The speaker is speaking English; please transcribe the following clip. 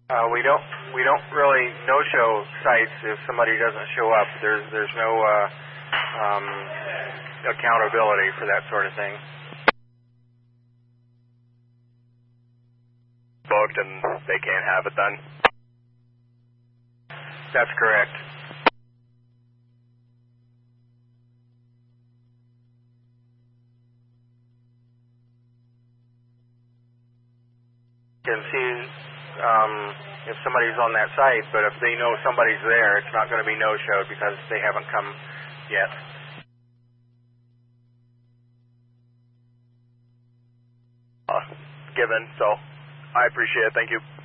We don't really no-show sites if somebody doesn't show up. There's no accountability for that sort of thing. Booked and they can't have it then? That's correct. You can see if somebody's on that site, but if they know somebody's there, it's not going to be no-showed because they haven't come yet. Given, so I appreciate it. Thank you.